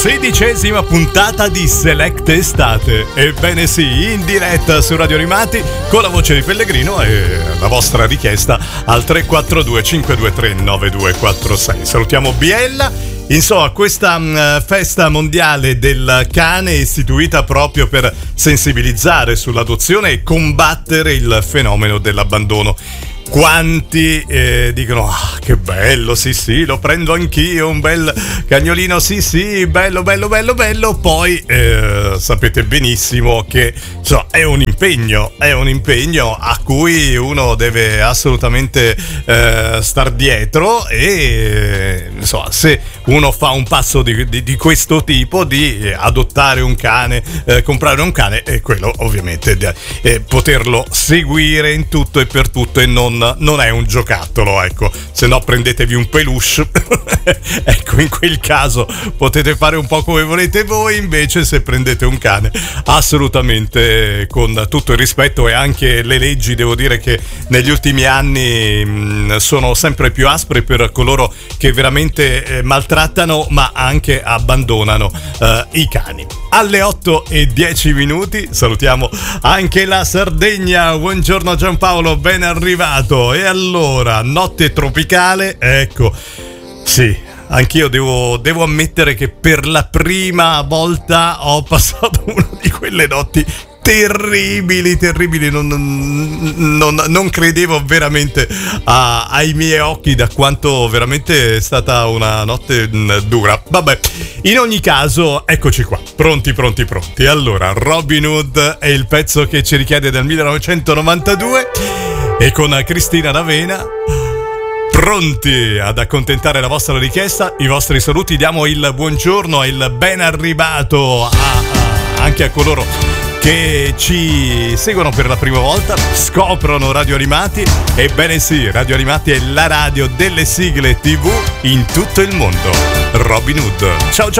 16ª puntata di Select Estate. Ebbene sì, in diretta su Radio Animati con la voce di Pellegrino e la vostra richiesta al 342 523 9246. Salutiamo Biella. Insomma, questa festa mondiale del cane istituita proprio per sensibilizzare sull'adozione e combattere il fenomeno dell'abbandono. Quanti dicono che bello, sì, lo prendo anch'io, un bel cagnolino, sì, bello, poi sapete benissimo che insomma, è un impegno a cui uno deve assolutamente star dietro e insomma, se uno fa un passo di questo tipo, di adottare un cane, comprare un cane, e quello ovviamente poterlo seguire in tutto e per tutto e non è un giocattolo, ecco, se no prendetevi un peluche ecco, in quel caso potete fare un po' come volete voi. Invece se prendete un cane, assolutamente con tutto il rispetto, e anche le leggi devo dire che negli ultimi anni sono sempre più aspre per coloro che veramente maltrattano ma anche abbandonano i cani. Alle 8:10 salutiamo anche la Sardegna. Buongiorno Giampaolo, ben arrivato. E allora, notte tropicale, ecco, sì, anch'io devo ammettere che per la prima volta ho passato una di quelle notti terribili, non credevo veramente ai miei occhi da quanto veramente è stata una notte dura. Vabbè, in ogni caso eccoci qua, pronti. Allora, Robin Hood è il pezzo che ci richiede dal 1992 e con Cristina D'Avena pronti ad accontentare la vostra richiesta, i vostri saluti. Diamo il buongiorno e il ben arrivato anche a coloro che ci seguono per la prima volta, scoprono Radio Animati. Ebbene sì, Radio Animati è la radio delle sigle TV in tutto il mondo. Robin Hood. Ciao.